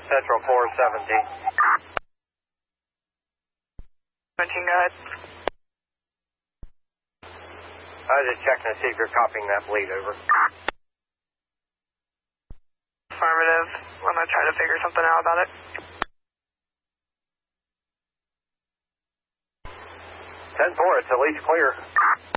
Central 417. 17, go ahead. I was just checking to see if you're copying that bleed over. Affirmative. I'm going to try to figure something out about it. 10-4, it's at least clear.